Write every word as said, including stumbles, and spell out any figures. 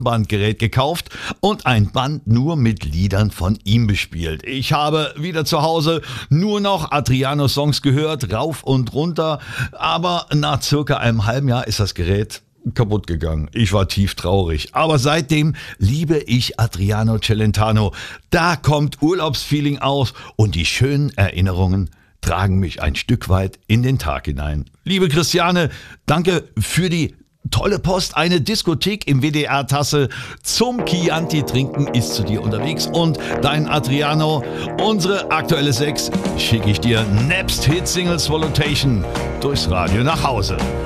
Bandgerät gekauft und ein Band nur mit Liedern von ihm bespielt. Ich habe wieder zu Hause nur noch Adriano-Songs gehört, rauf und runter, aber nach circa einem halben Jahr ist das Gerät kaputt gegangen. Ich war tief traurig, aber seitdem liebe ich Adriano Celentano. Da kommt Urlaubsfeeling aus und die schönen Erinnerungen tragen mich ein Stück weit in den Tag hinein. Liebe Christiane, danke für die tolle Post. Eine Diskothek im W D R-Tasse zum Chianti trinken ist zu dir unterwegs und dein Adriano, unsere aktuelle Sechs, schicke ich dir nebst Hit Singles Volutation durchs Radio nach Hause.